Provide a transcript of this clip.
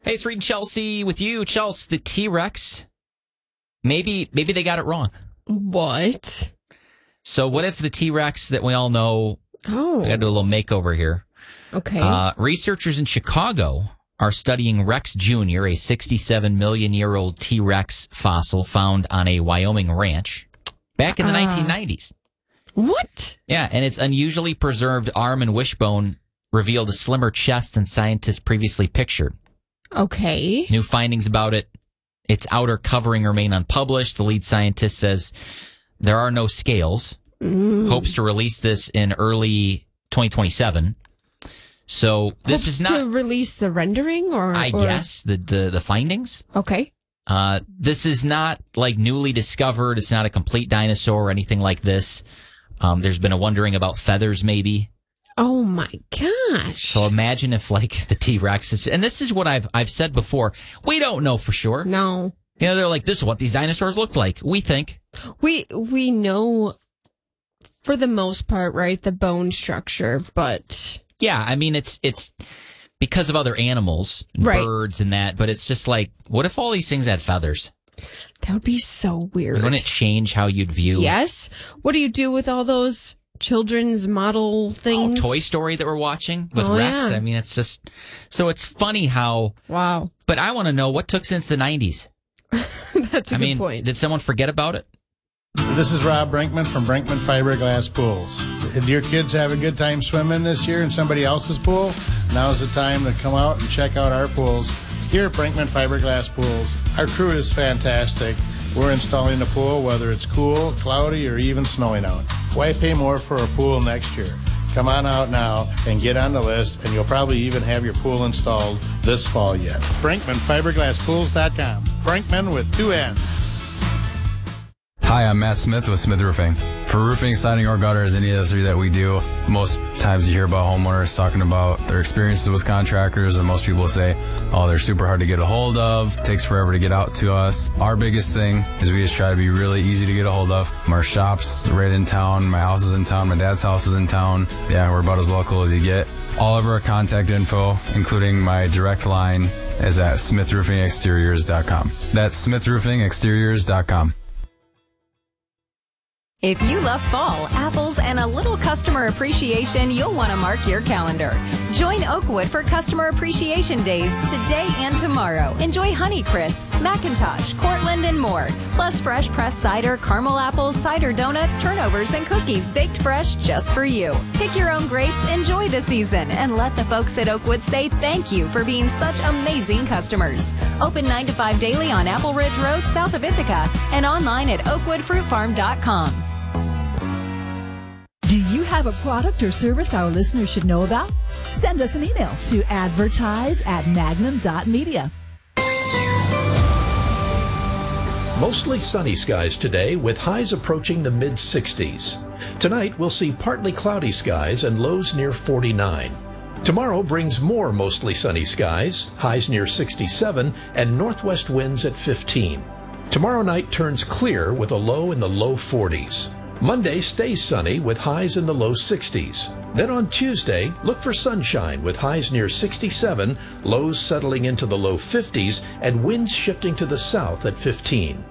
Hey, it's Reed and Chelsea with you. Chelsea, the T-Rex, maybe they got it wrong. What? So what if the T-Rex that we all know, we got to do a little makeover here. Okay. Researchers in Chicago are studying Rex Jr., a 67-million-year-old T-Rex fossil found on a Wyoming ranch back in the 1990s. What? Yeah, and its unusually preserved arm and wishbone revealed a slimmer chest than scientists previously pictured. Okay. New findings about its outer covering remain unpublished. The lead scientist says there are no scales. Hopes to release this in early 2027. So this Hopes is not to release the rendering, or I guess the findings. Okay. This is not like newly discovered. It's not a complete dinosaur or anything like this. There's been a wondering about feathers, maybe. Oh my gosh. So imagine if like the T-Rex is, and this is what I've said before. We don't know for sure. No. You know, they're like, this is what these dinosaurs looked like. We think. We know for the most part, right, the bone structure, but Yeah, I mean it's because of other animals, and Right. birds and that, but it's just like, what if all these things had feathers? that would be so weird. Wouldn't it change how you'd view Yes. What do you do with all those children's model things? Toy Story that we're watching with Oh, Rex? yeah. I mean, it's just, so it's funny how, Wow. but I want to know what took since the 90s. That's a I good mean, point. did someone forget about it? This is Rob Brinkman from Brinkman Fiberglass Pools. Did your kids have a good time swimming this year in somebody else's pool? Now's the time to come out and check out our pools here at Brinkman Fiberglass Pools. Our crew is fantastic. We're installing a pool whether it's cool, cloudy, or even snowing out. Why pay more for a pool next year? Come on out now and get on the list, and you'll probably even have your pool installed this fall yet. BrinkmanFiberglassPools.com. Brinkman with 2 N's. Hi, I'm Matt Smith with Smith Roofing. For roofing, siding, or gutters, any of the three that we do, most times you hear about homeowners talking about their experiences with contractors, and most people say, oh, they're super hard to get a hold of, takes forever to get out to us. Our biggest thing is we just try to be really easy to get a hold of. Our shop's right in town, my house is in town, my dad's house is in town. Yeah, we're about as local as you get. All of our contact info, including my direct line, is at smithroofingexteriors.com. That's smithroofingexteriors.com. If you love fall, apples, and a little customer appreciation, you'll want to mark your calendar. Join Oakwood for Customer Appreciation Days today and tomorrow. Enjoy Honeycrisp, McIntosh, Cortland, and more. Plus fresh pressed cider, caramel apples, cider donuts, turnovers, and cookies baked fresh just for you. Pick your own grapes, enjoy the season, and let the folks at Oakwood say thank you for being such amazing customers. Open 9 to 5 daily on Apple Ridge Road, south of Ithaca, and online at oakwoodfruitfarm.com. Do you have a product or service our listeners should know about? Send us an email to advertise@magnum.media. Mostly sunny skies today with highs approaching the mid-60s. Tonight we'll see partly cloudy skies and lows near 49. Tomorrow brings more mostly sunny skies, highs near 67, and northwest winds at 15. Tomorrow night turns clear with a low in the low 40s. Monday stays sunny with highs in the low 60s. Then on Tuesday, look for sunshine with highs near 67, lows settling into the low 50s, and winds shifting to the south at 15.